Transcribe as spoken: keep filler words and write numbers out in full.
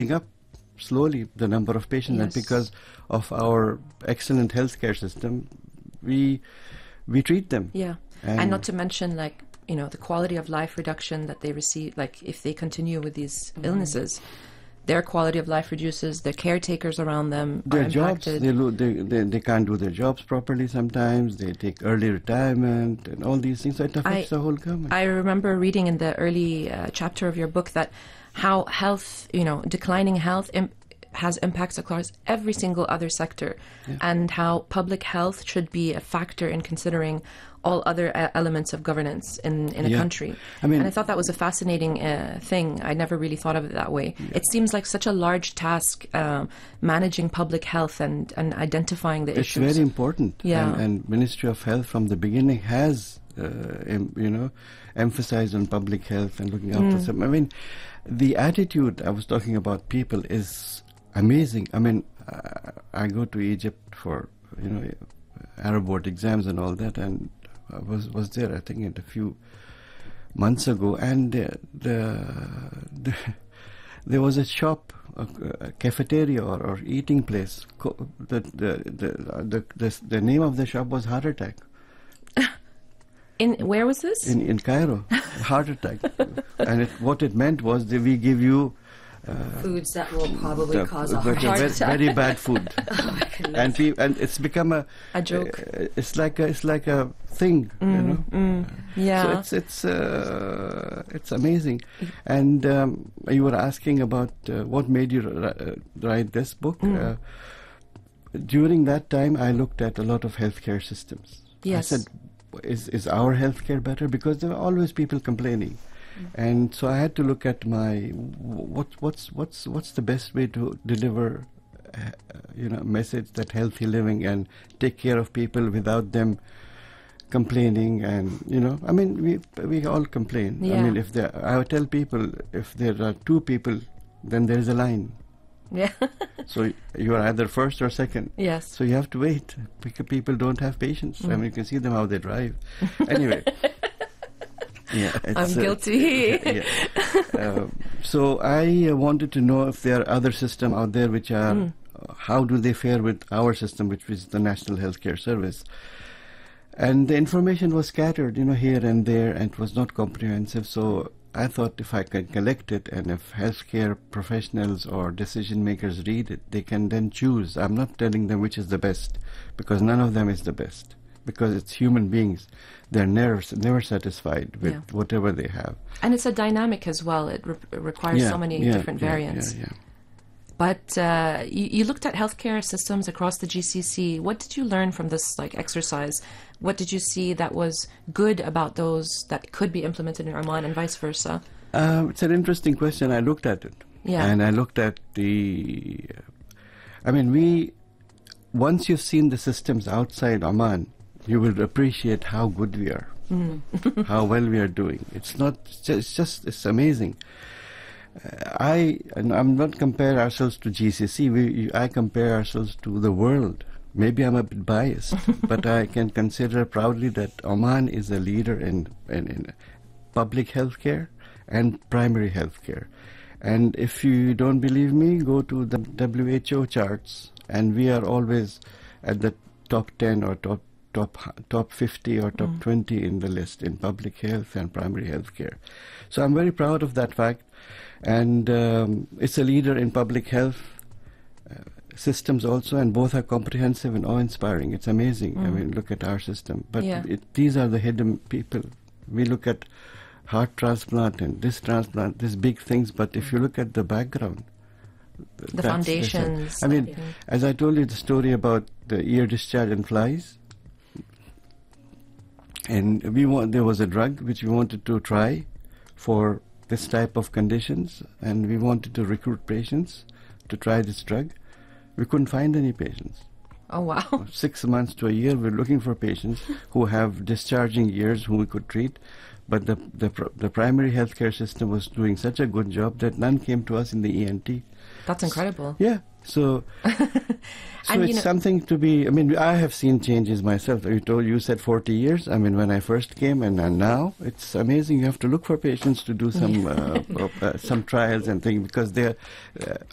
up slowly the number of patients, Yes. and because of our excellent healthcare system, we we treat them. Yeah, and, and not to mention, like, you know, the quality of life reduction that they receive. Like, if they continue with these Mm-hmm. illnesses, their quality of life reduces. Their caretakers around them Their are jobs, impacted. they, lo- they, they they can't do their jobs properly sometimes. They take early retirement and all these things. So it affects I- the whole government. I remember reading in the early uh, chapter of your book that how health, you know, declining health Im- has impacts across every single other sector, and how public health should be a factor in considering all other uh, elements of governance in, in a Yeah. country. I mean- and I thought that was a fascinating uh, thing. I never really thought of it that way. It seems like such a large task, um, managing public health and, and identifying the It's issues. very important. Yeah. And, and Ministry of Health from the beginning has, uh, em, you know, emphasized on public health and looking after Mm. some. I mean, the attitude I was talking about people is amazing. I mean, uh, I go to Egypt for, you know, Arab board exams and all that, and I was, was there, I think, in a few months ago, and the, the, the there was a shop, a, a cafeteria or, or eating place. Co- the, the, the, the, the, the name of the shop was Heart Attack. In where was this? In, in Cairo, Heart Attack. And it, what it meant was that we give you Foods that will probably the- cause a the- heart the ve- attack. very bad food. Oh my goodness. and pe- and it's become a A joke. uh, it's like a, it's like a thing, you know. Mm, yeah. So it's it's uh, it's amazing. And um, you were asking about uh, what made you ri- uh, write this book. Mm. Uh, during that time, I looked at a lot of healthcare systems. Yes. I said, is is our healthcare better? Because there were always people complaining. And so I had to look at my what what's what's what's the best way to deliver, uh, you know, a message that healthy living and take care of people without them complaining. And you know, I mean, we we all complain. I Yeah. mean, if there, I would tell people, if there are two people, then there is a line. yeah. So you are either first or second. Yes. So you have to wait because people don't have patience. I mean, you can see them how they drive. Anyway. Yeah, it's, I'm uh, guilty. yeah. Um, so I uh, wanted to know if there are other systems out there which are, Mm. uh, how do they fare with our system, which is the National Healthcare Service. And the information was scattered, you know, here and there, and it was not comprehensive. So I thought if I can collect it, and if healthcare professionals or decision makers read it, they can then choose. I'm not telling them which is the best, because none of them is the best. Because it's human beings, they're never never satisfied with Yeah. whatever they have. And it's a dynamic as well. It re- requires so many yeah, different yeah, variants. Yeah, yeah. But uh, you, you looked at healthcare systems across the G C C. What did you learn from this like exercise? What did you see that was good about those that could be implemented in Oman and vice versa? Um, it's an interesting question. I looked at it. Yeah. And I looked at the... I mean, we... Once you've seen the systems outside Oman, you will appreciate how good we are, how well we are doing. It's not... It's just, it's, just, it's amazing. Uh, I... And I'm not compare ourselves to G C C. We, I compare ourselves to the world. Maybe I'm a bit biased, but I can consider proudly that Oman is a leader in, in, in public health care and primary health care. And if you don't believe me, go to the W H O charts, and we are always at the top ten or top top top fifty or top Mm. twenty in the list in public health and primary health care. So I'm very proud of that fact, and um, it's a leader in public health uh, systems also, and both are comprehensive and awe-inspiring. It's amazing. I Mm. mean, look at our system. But Yeah. it, these are the hidden people. We look at heart transplant and this transplant, these big things, but if you look at the background, th- The that's- foundations. that's it. I mean, everything. as I told you the story about the ear discharge and flies, and we want, there was a drug which we wanted to try for this type of conditions, and we wanted to recruit patients to try this drug. We couldn't find any patients. Oh, wow. Six months to a year, we're looking for patients who have discharging ears who we could treat. But the the, pr- the primary healthcare system was doing such a good job that none came to us in the E N T. That's incredible. Yeah, so so And, you it's know- something to be. I mean, I have seen changes myself. You told you said forty years. I mean, when I first came, and, and now it's amazing. You have to look for patients to do some uh, uh, some trials and things because they're. Uh,